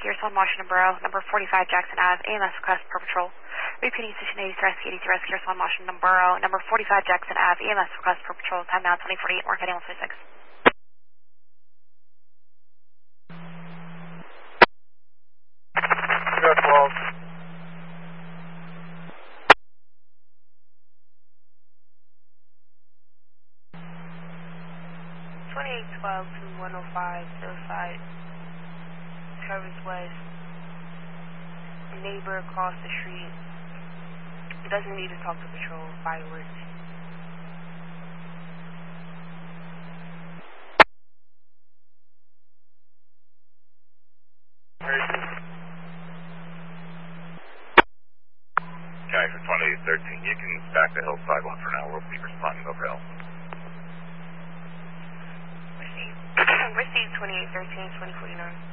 Rescuers on Washington Borough, number 45 Jackson Ave, AMS request per patrol. Repeating station 80 Rescue 83 Rescuers on Washington Borough, number 45 Jackson Ave, EMS request per patrol. Time now 2048, work heading 126. Good 12. 2812 to 105 Hillside, Travis West. A neighbor across the street doesn't need to talk to patrol. Fireworks. Okay, for 2813, you can back to Hillside 1 for now. We'll be responding over Hill. Receive 2813, 2049.